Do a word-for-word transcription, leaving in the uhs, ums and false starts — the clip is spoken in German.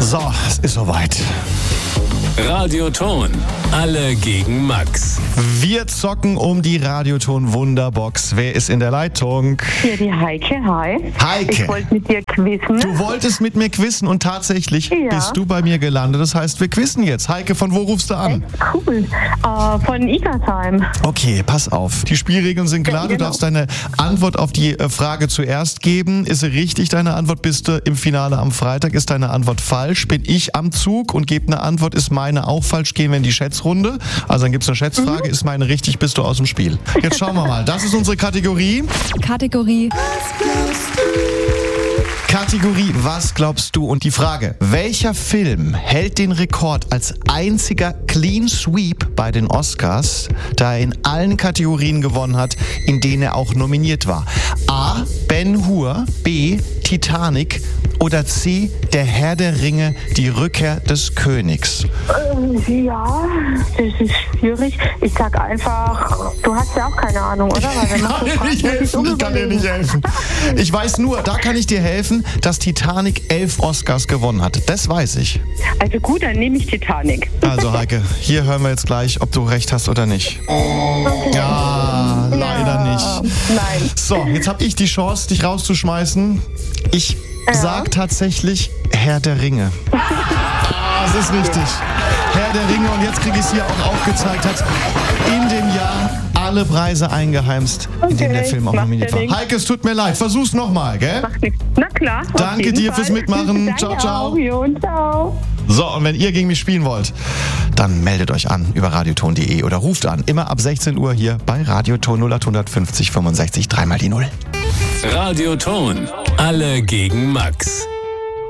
So, es ist soweit. Radioton. Alle gegen Max. Wir zocken um die Radioton Wunderbox. Wer ist in der Leitung? Hier die Heike, hi. Heike. Ich wollte mit dir quizzen. Du wolltest mit mir quizzen und tatsächlich Ja. bist du bei mir gelandet. Das heißt, wir quizzen jetzt. Heike, von wo rufst du an? Cool. Äh, von Igersheim. Okay, pass auf. Die Spielregeln sind klar. Ja, Du genau. darfst deine Antwort auf die äh, Frage zuerst geben. Ist sie richtig, deine Antwort? Bist du im Finale am Freitag? Ist deine Antwort falsch? Bin ich am Zug und gebe eine Antwort? Ist meine auch falsch? Gehen wir in die Schätzrunde. Also dann gibt es eine Schätzfrage. Mhm. Ist meine richtig? Bist du aus dem Spiel? Jetzt schauen wir mal. Das ist unsere Kategorie. Kategorie Kategorie Was glaubst du? Und die Frage, welcher Film hält den Rekord als einziger Clean Sweep bei den Oscars, da er in allen Kategorien gewonnen hat, in denen er auch nominiert war? A. Ben-Hur, B. Titanic oder C. Der Herr der Ringe, die Rückkehr des Königs? Ähm, ja, das ist schwierig. Ich sag einfach, du hast ja auch keine Ahnung, oder? Weil wenn man so fragt, muss ich Ich kann dir nicht umüberlegen. helfen. Ich weiß nur, da kann ich dir helfen, dass Titanic elf Oscars gewonnen hat. Das weiß ich. Also gut, dann nehme ich Titanic. Also Heike, hier hören wir jetzt gleich, ob du recht hast oder nicht. Ja, leider nicht. Nein. So, jetzt habe ich die Chance, dich rauszuschmeißen. Ich Ja. sag tatsächlich Herr der Ringe. Ah, das ist richtig. Herr der Ringe, und jetzt kriege ich es hier auch aufgezeigt, hat in dem Jahr alle Preise eingeheimst, in denen der Okay, Film auch macht nominiert ja war. nichts. Heike, es tut mir leid. Versuch's nochmal, gell? Macht nichts. Na klar. auf Danke jeden dir fürs Fall. Mitmachen. Danke Ciao, ciao. Auch, jo, ciao. So, und wenn ihr gegen mich spielen wollt, dann meldet euch an über radioton punkt de oder ruft an. Immer ab sechzehn Uhr hier bei Radioton null acht fünfzig fünfundsechzig, dreimal die Null. Radioton. Alle gegen Max.